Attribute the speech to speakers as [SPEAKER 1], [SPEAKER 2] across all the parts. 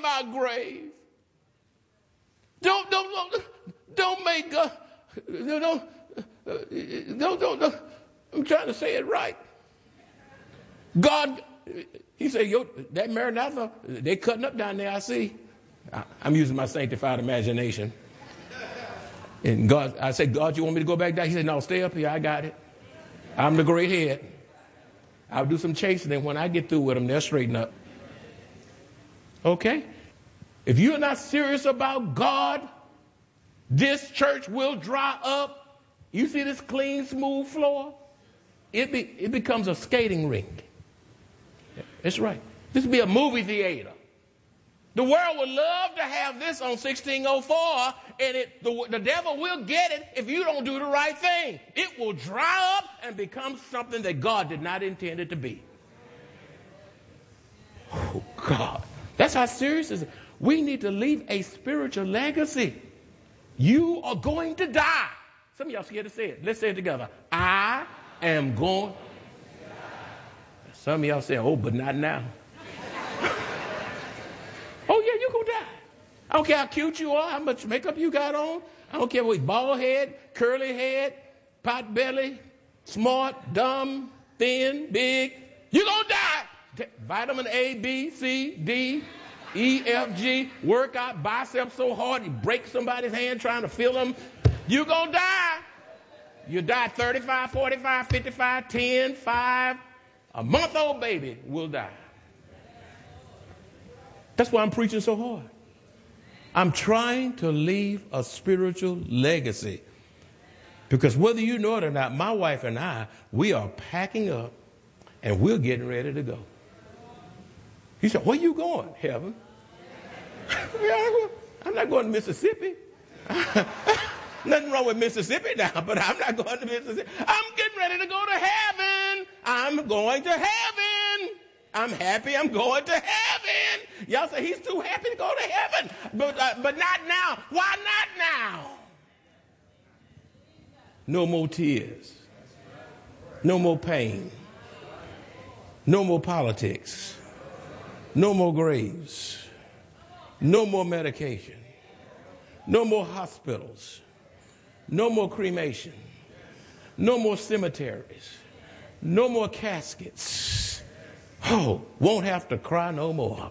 [SPEAKER 1] my grave. Don't make God, don't, I'm trying to say it right. God, he said, that Maranatha, they cutting up down there, I see. I'm using my sanctified imagination. And God, I said, God, you want me to go back down? He said, no, stay up here. I got it. I'm the great head. I'll do some chastening. When I get through with them, they'll straighten up. Okay? If you're not serious about God, this church will dry up. You see this clean, smooth floor? It becomes a skating rink. That's right. This would be a movie theater. The world would love to have this on 1604, and the devil will get it if you don't do the right thing. It will dry up and become something that God did not intend it to be. Oh, God. That's how serious it is. We need to leave a spiritual legacy. You are going to die. Some of y'all scared to say it. Let's say it together. I am going. Some of y'all say, oh, but not now. Oh, yeah, you're going to die. I don't care how cute you are, how much makeup you got on. I don't care what bald head, curly head, pot belly, smart, dumb, thin, big. You're going to die. Vitamin A, B, C, D, E, F, G. Work out, biceps so hard you break somebody's hand trying to fill them. You're going to die. You die 35, 45, 55, 10, 5. A month-old baby will die. That's why I'm preaching so hard. I'm trying to leave a spiritual legacy. Because whether you know it or not, my wife and I, we are packing up and we're getting ready to go. He said, where you going, Heaven? I'm not going to Mississippi. Nothing wrong with Mississippi now, but I'm not going to Mississippi. I'm getting ready to go to heaven. I'm going to heaven. I'm happy I'm going to heaven. Y'all say he's too happy to go to heaven. But not now. Why not now? No more tears. No more pain. No more politics. No more graves. No more medication. No more hospitals. No more cremation. No more cemeteries. No more caskets. Oh, won't have to cry no more.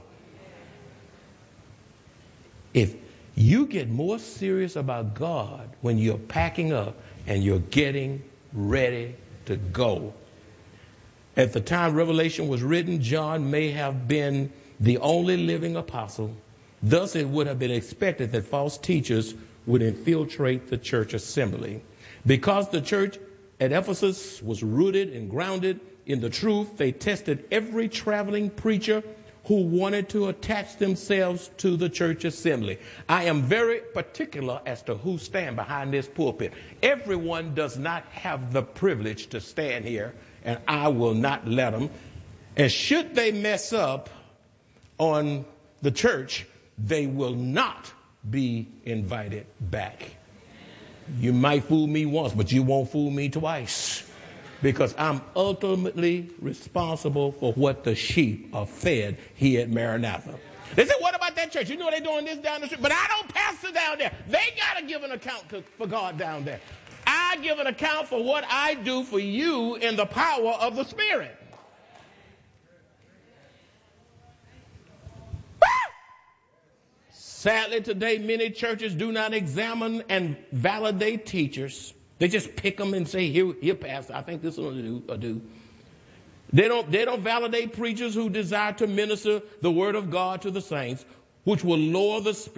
[SPEAKER 1] If you get more serious about God when you're packing up and you're getting ready to go. At the time Revelation was written, John may have been the only living apostle. Thus, it would have been expected that false teachers would infiltrate the church assembly. Because the church at Ephesus was rooted and grounded in the truth, they tested every traveling preacher who wanted to attach themselves to the church assembly. I am very particular as to who stand behind this pulpit. Everyone does not have the privilege to stand here, and I will not let them. And should they mess up on the church, they will not be invited back. You might fool me once, but you won't fool me twice. Because I'm ultimately responsible for what the sheep are fed here at Maranatha. They say, what about that church? You know they're doing this down the street. But I don't pastor down there. They got to give an account for God down there. I give an account for what I do for you in the power of the Spirit. Sadly, today, many churches do not examine and validate teachers. They just pick them and say, here, pastor, I think this will do. They don't validate preachers who desire to minister the word of God to the saints, which will lower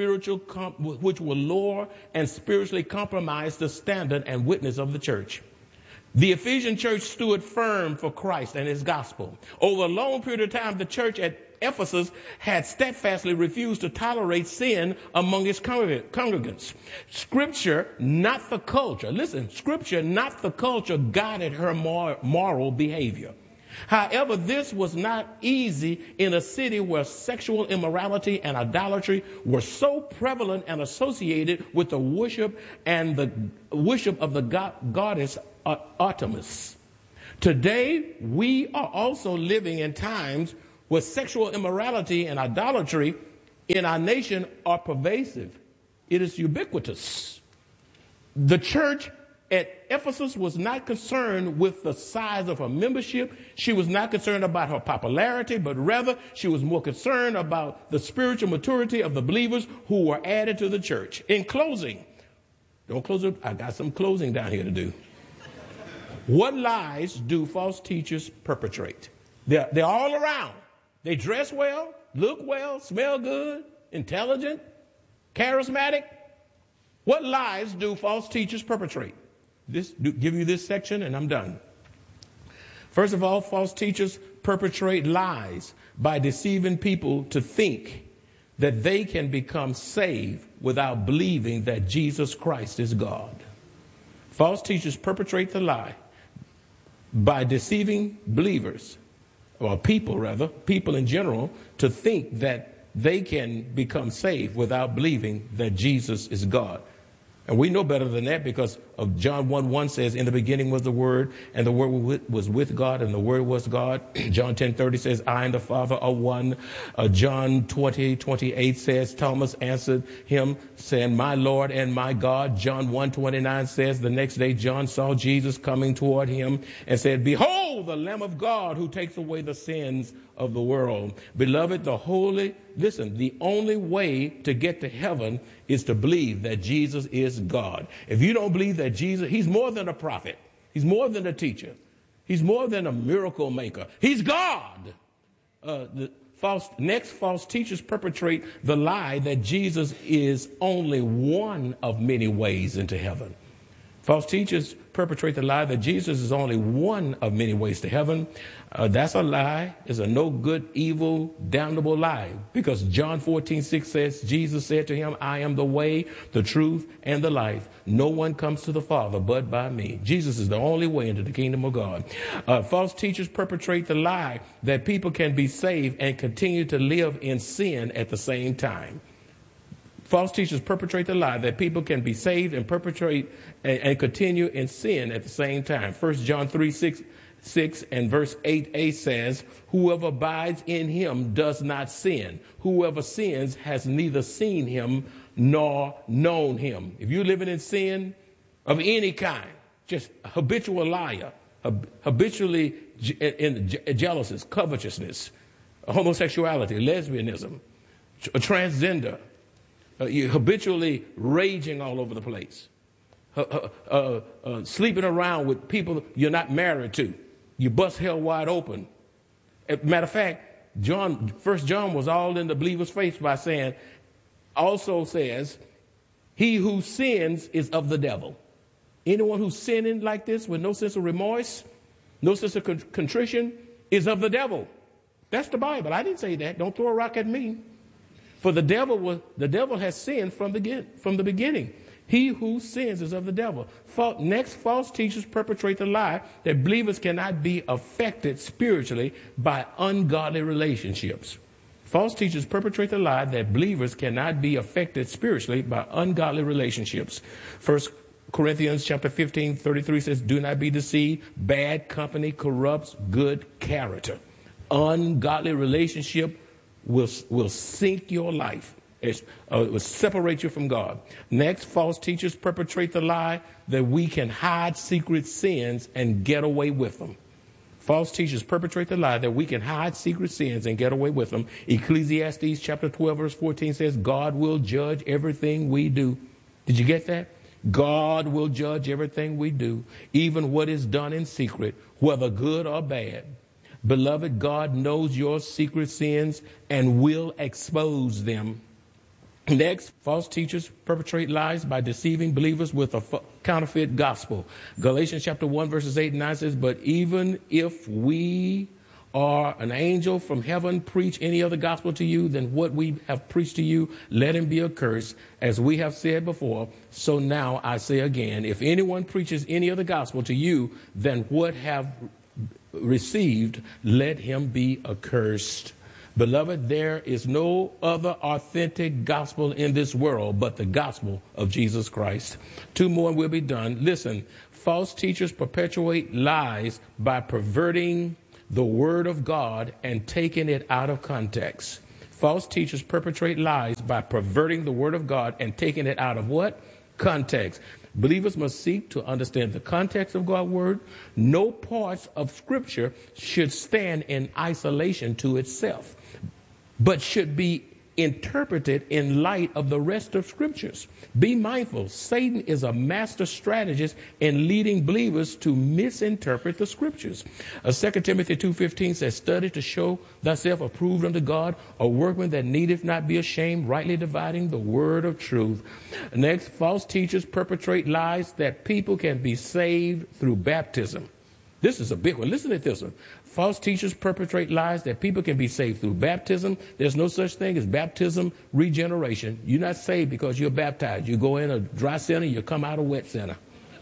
[SPEAKER 1] and spiritually compromise the standard and witness of the church. The Ephesian church stood firm for Christ and his gospel. Over a long period of time, the church at Ephesus had steadfastly refused to tolerate sin among its congregants. Scripture, not the culture. Listen, Scripture, not the culture, guided her moral behavior. However, this was not easy in a city where sexual immorality and idolatry were so prevalent and associated with the worship of the goddess Artemis. Today, we are also living in times where sexual immorality and idolatry in our nation are pervasive. It is ubiquitous. The church at Ephesus was not concerned with the size of her membership. She was not concerned about her popularity, but rather she was more concerned about the spiritual maturity of the believers who were added to the church. In closing, don't close it. I got some closing down here to do. What lies do false teachers perpetrate? They're all around. They dress well, look well, smell good, intelligent, charismatic. What lies do false teachers perpetrate? Give you this section and I'm done. First of all, false teachers perpetrate lies by deceiving people to think that they can become saved without believing that Jesus Christ is God. False teachers perpetrate the lie by deceiving believers, or people in general, to think that they can become saved without believing that Jesus is God. And we know better than that because of John 1:1 says, in the beginning was the Word, and the Word was with God, and the Word was God. John 10:30 says, I and the Father are one. John 20:28 says, Thomas answered him, saying, my Lord and my God. John 1:29 says, the next day John saw Jesus coming toward him and said, behold, the Lamb of God who takes away the sins of the world. Beloved, the only way to get to heaven is to believe that Jesus is God. If you don't believe that Jesus, he's more than a prophet. He's more than a teacher. He's more than a miracle maker. He's God. False teachers perpetrate the lie that Jesus is only one of many ways into heaven. False teachers perpetrate the lie that Jesus is only one of many ways to heaven. That's a lie. It's a no good, evil, damnable lie. Because John 14:6 says, Jesus said to him, I am the way, the truth, and the life. No one comes to the Father but by me. Jesus is the only way into the kingdom of God. False teachers perpetrate the lie that people can be saved and continue to live in sin at the same time. False teachers perpetrate the lie that people can be saved and perpetrate and continue in sin at the same time. 1 John 3:6 and verse 8a says, whoever abides in him does not sin. Whoever sins has neither seen him nor known him. If you're living in sin of any kind, just a habitual liar, habitually in jealousy, covetousness, homosexuality, lesbianism, a transgender, you're habitually raging all over the place, sleeping around with people you're not married to. You bust hell wide open. Matter of fact, 1 John was all in the believer's face by saying, also says, he who sins is of the devil. Anyone who's sinning like this with no sense of remorse, no sense of contrition, is of the devil. That's the Bible. I didn't say that. Don't throw a rock at me. For the devil has sinned from the beginning. He who sins is of the devil. Next, false teachers perpetrate the lie that believers cannot be affected spiritually by ungodly relationships. False teachers perpetrate the lie that believers cannot be affected spiritually by ungodly relationships. 1 Corinthians chapter 15:33 says, do not be deceived. Bad company corrupts good character. Ungodly relationship will sink your life. It will separate you from God. Next, false teachers perpetrate the lie that we can hide secret sins and get away with them. False teachers perpetrate the lie that we can hide secret sins and get away with them. Ecclesiastes chapter 12 verse 14 says, God will judge everything we do. Did you get that? God will judge everything we do, even what is done in secret, whether good or bad. Beloved, God knows your secret sins and will expose them. Next, false teachers perpetrate lies by deceiving believers with a counterfeit gospel. Galatians chapter 1 verses 8 and 9 says, but even if we or an angel from heaven preach any other gospel to you than what we have preached to you, let him be accursed. As we have said before, so now I say again, if anyone preaches any other gospel to you than what have received, let him be accursed. Beloved, there is no other authentic gospel in this world but the gospel of Jesus Christ. 2 more and we'll be done. Listen, false teachers perpetuate lies by perverting the word of God and taking it out of context. False teachers perpetrate lies by perverting the word of God and taking it out of what? Context. Believers must seek to understand the context of God's word. No parts of Scripture should stand in isolation to itself, but should be interpreted in light of the rest of Scriptures. Be mindful, Satan is a master strategist in leading believers to misinterpret the Scriptures. 2 Timothy 2:15 says, study to show thyself approved unto God, a workman that needeth not be ashamed, rightly dividing the word of truth. Next, false teachers perpetrate lies that people can be saved through baptism. This is a big one. Listen to this one. False teachers perpetrate lies that people can be saved through baptism. There's no such thing as baptism regeneration. You're not saved because you're baptized. You go in a dry center, you come out a wet center.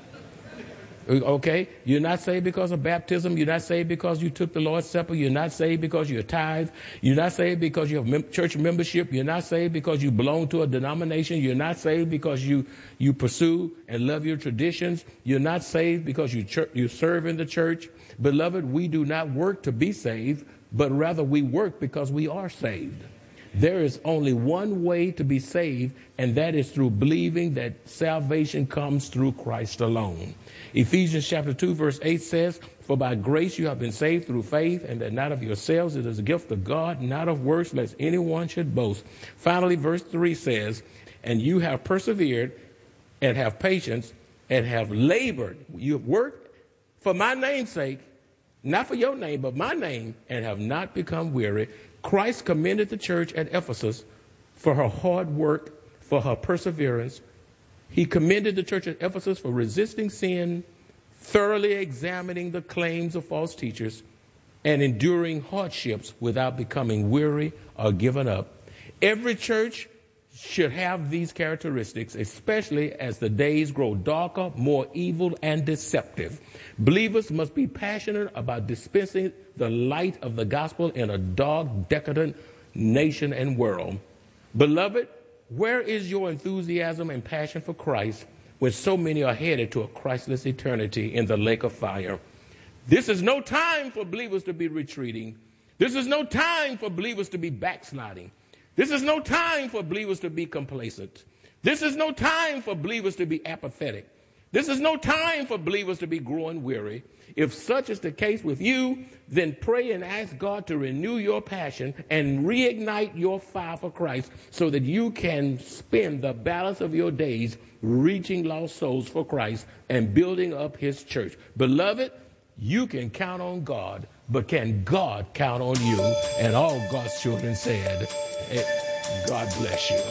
[SPEAKER 1] Okay? You're not saved because of baptism. You're not saved because you took the Lord's Supper. You're not saved because you're tithe. You're not saved because you have church membership. You're not saved because you belong to a denomination. You're not saved because you pursue and love your traditions. You're not saved because you serve in the church. Beloved, we do not work to be saved, but rather we work because we are saved. There is only one way to be saved, and that is through believing that salvation comes through Christ alone. Ephesians chapter 2, verse 8 says, for by grace you have been saved through faith, and that not of yourselves, it is a gift of God, not of works, lest anyone should boast. Finally, verse 3 says, and you have persevered and have patience and have labored. You have worked for my name's sake, not for your name, but my name, and have not become weary. Christ commended the church at Ephesus for her hard work, for her perseverance. He commended the church at Ephesus for resisting sin, thoroughly examining the claims of false teachers, and enduring hardships without becoming weary or giving up. Every church should have these characteristics, especially as the days grow darker, more evil, and deceptive. Believers must be passionate about dispensing the light of the gospel in a dark, decadent nation and world. Beloved, where is your enthusiasm and passion for Christ when so many are headed to a Christless eternity in the lake of fire? This is no time for believers to be retreating. This is no time for believers to be backsliding. This is no time for believers to be complacent. This is no time for believers to be apathetic. This is no time for believers to be growing weary. If such is the case with you, then pray and ask God to renew your passion and reignite your fire for Christ so that you can spend the balance of your days reaching lost souls for Christ and building up his church. Beloved, you can count on God, but can God count on you? And all God's children said, God bless you.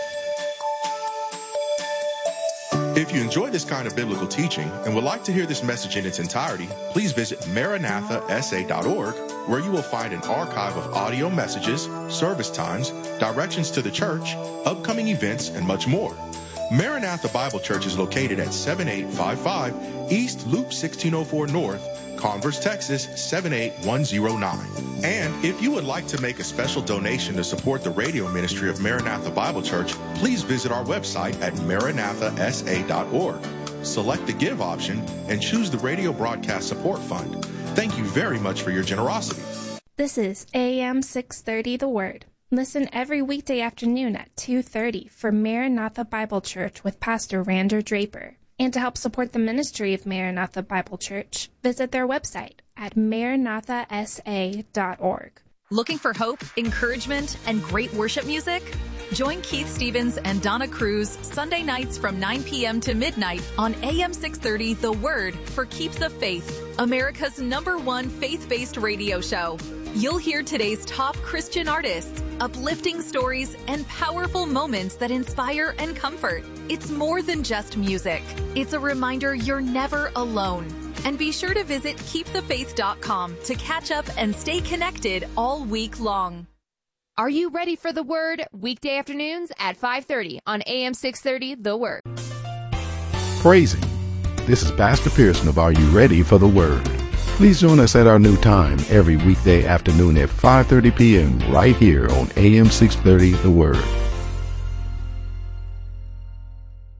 [SPEAKER 2] If you enjoy this kind of biblical teaching and would like to hear this message in its entirety, please visit MaranathaSA.org, where you will find an archive of audio messages, service times, directions to the church, upcoming events, and much more. Maranatha Bible Church is located at 7855 East Loop 1604 North, Converse, Texas 78109. And if you would like to make a special donation to support the radio ministry of Maranatha Bible Church, please visit our website at MaranathaSA.org. Select the Give option and choose the Radio Broadcast Support Fund. Thank you very much for your generosity.
[SPEAKER 3] This is AM 630 The Word. Listen every weekday afternoon at 2:30 for Maranatha Bible Church with Pastor Rander Draper. And to help support the ministry of Maranatha Bible Church, visit their website at MaranathaSA.org.
[SPEAKER 4] Looking for hope, encouragement, and great worship music? Join Keith Stevens and Donna Cruz Sunday nights from 9 p.m. to midnight on AM 630 The Word for Keep the Faith, America's #1 faith-based radio show. You'll hear today's top Christian artists, uplifting stories, and powerful moments that inspire and comfort. It's more than just music. It's a reminder you're never alone. And be sure to visit keepthefaith.com to catch up and stay connected all week long.
[SPEAKER 5] Are you ready for The Word? Weekday afternoons at 5:30 on AM 630 The Word.
[SPEAKER 6] Praising. This is Pastor Pearson of Are You Ready for the Word? Please join us at our new time every weekday afternoon at 5:30 p.m. right here on AM 630 The Word.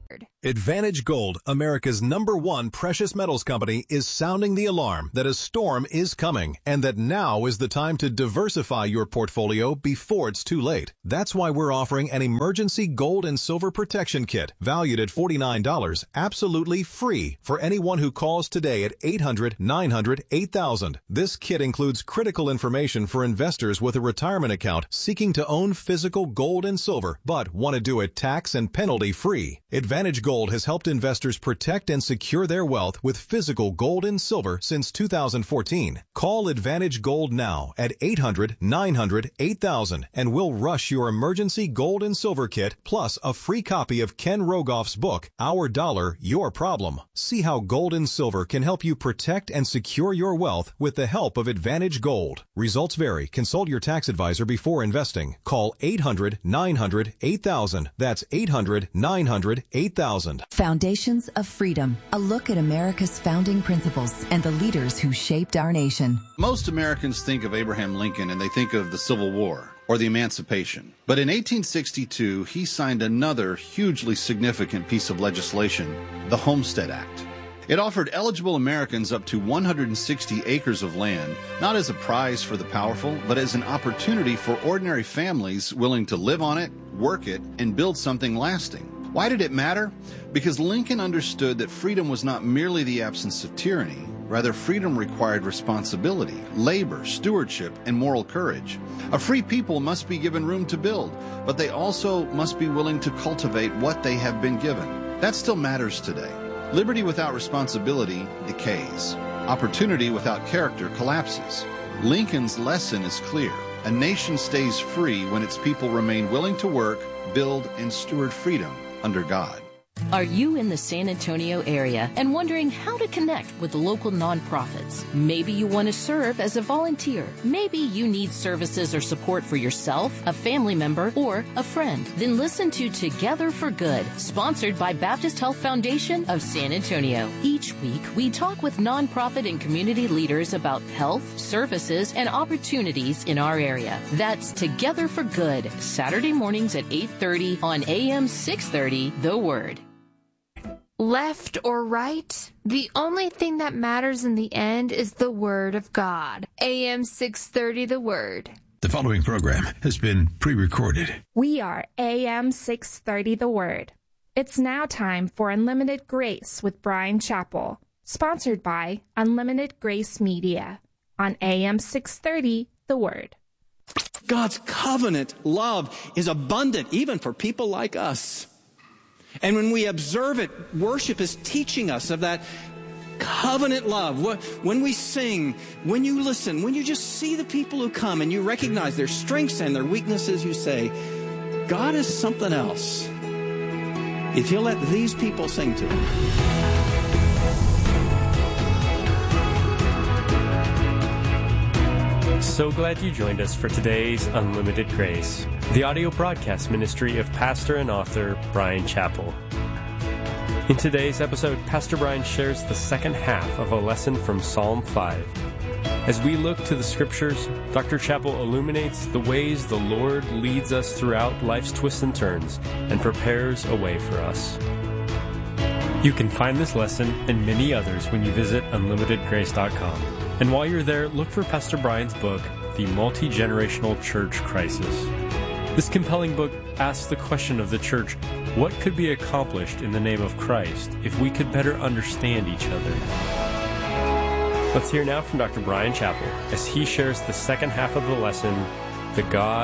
[SPEAKER 7] Advantage Gold, America's #1 precious metals company, is sounding the alarm that a storm is coming and that now is the time to diversify your portfolio before it's too late. That's why we're offering an emergency gold and silver protection kit valued at $49, absolutely free for anyone who calls today at 800-900-8000. This kit includes critical information for investors with a retirement account seeking to own physical gold and silver, but want to do it tax and penalty free. Advantage Gold has helped investors protect and secure their wealth with physical gold and silver since 2014. Call Advantage Gold now at 800-900-8000 and we'll rush your emergency gold and silver kit plus a free copy of Ken Rogoff's book, Our Dollar, Your Problem. See how gold and silver can help you protect and secure your wealth with the help of Advantage Gold. Results vary. Consult your tax advisor before investing. Call 800-900-8000. That's 800-900-8000.
[SPEAKER 8] Foundations of Freedom, a look at America's founding principles and the leaders who shaped our nation.
[SPEAKER 9] Most Americans think of Abraham Lincoln and they think of the Civil War or the Emancipation. But in 1862, he signed another hugely significant piece of legislation, the Homestead Act. It offered eligible Americans up to 160 acres of land, not as a prize for the powerful, but as an opportunity for ordinary families willing to live on it, work it, and build something lasting. Why did it matter? Because Lincoln understood that freedom was not merely the absence of tyranny. Rather, freedom required responsibility, labor, stewardship, and moral courage. A free people must be given room to build, but they also must be willing to cultivate what they have been given. That still matters today. Liberty without responsibility decays. Opportunity without character collapses. Lincoln's lesson is clear. A nation stays free when its people remain willing to work, build, and steward freedom under God.
[SPEAKER 10] Are you in the San Antonio area and wondering how to connect with local nonprofits? Maybe you want to serve as a volunteer. Maybe you need services or support for yourself, a family member, or a friend. Then listen to Together for Good, sponsored by Baptist Health Foundation of San Antonio. Each week, we talk with nonprofit and community leaders about health, services, and opportunities in our area. That's Together for Good, Saturday mornings at 8:30 on AM 630, The Word.
[SPEAKER 5] Left or right, the only thing that matters in the end is the Word of God. AM 630, The Word.
[SPEAKER 11] The following program has been pre-recorded.
[SPEAKER 3] We are AM 630 The Word. It's now time for Unlimited Grace with Brian Chappell, sponsored by Unlimited Grace Media on AM 630 The Word.
[SPEAKER 12] God's covenant love is abundant even for people like us. And when we observe it, worship is teaching us of that covenant love. When we sing, when you listen, when you just see the people who come and you recognize their strengths and their weaknesses, you say, God is something else. If you'll let these people sing to him.
[SPEAKER 13] So glad you joined us for today's Unlimited Grace, the audio broadcast ministry of pastor and author Brian Chappell. In today's episode, Pastor Brian shares the second half of a lesson from Psalm 5. As we look to the scriptures, Dr. Chappell illuminates the ways the Lord leads us throughout life's twists and turns and prepares a way for us. You can find this lesson and many others when you visit unlimitedgrace.com. And while you're there, look for Pastor Brian's book, The Multi-Generational Church Crisis. This compelling book asks the question of the church, what could be accomplished in the name of Christ if we could better understand each other? Let's hear now from Dr. Brian Chappell as he shares the second half of the lesson, The God